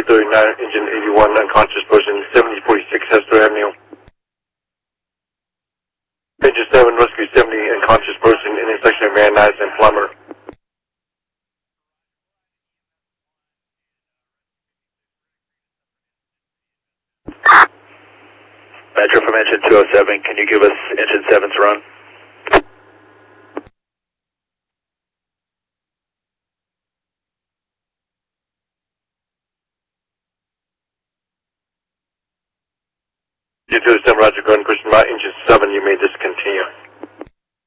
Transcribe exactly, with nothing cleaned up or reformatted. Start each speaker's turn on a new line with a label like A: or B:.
A: Rescue thirty-nine, engine eighty-one, unconscious person, seventy forty-six Hester Avenue. Engine seven, Rescue seventy, unconscious person, intersection of Van Nuys and Plummer.
B: Metro from engine two oh seven, can you give us engine seven's run?
A: two two seven, Roger, go ahead and question about engine seven, you may discontinue.